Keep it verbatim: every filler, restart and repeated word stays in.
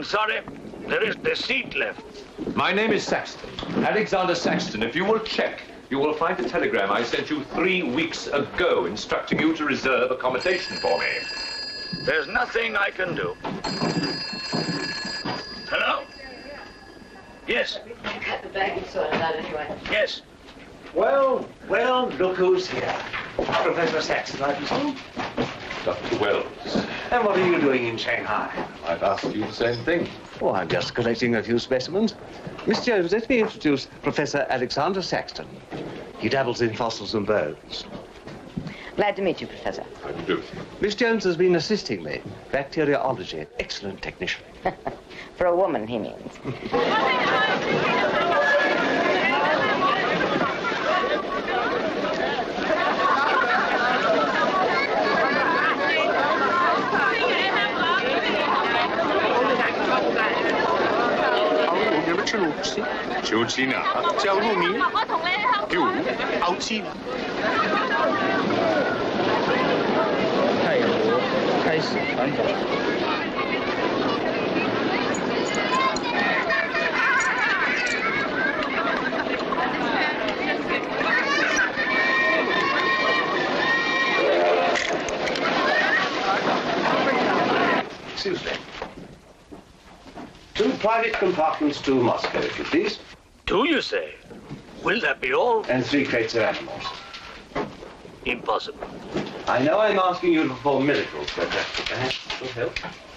sorry. There is the seat left. My name is Saxton. Alexander Saxton. If you will check, you will find a telegram I sent you three weeks ago instructing you to reserve accommodation for me. There's nothing I can do. Hello? Yes. Cut the baggage sorted out anyway. Yes. Well, well, look who's here. Professor Saxton, I presume. Doctor Wells. And what are you doing in Shanghai? I've asked you the same thing. Oh, I'm just collecting a few specimens. Miss Jones, let me introduce Professor Alexander Saxton. He dabbles in fossils and bones. Glad to meet you, Professor. How do you do? Miss Jones has been assisting me. Bacteriology. Excellent technician. For a woman, he means. Excuse me. Two private compartments to Moscow, if you please. Two, you say? Will that be all? And three crates of animals. Impossible. I know I'm asking you to perform miracles, but uh, perhaps it will help.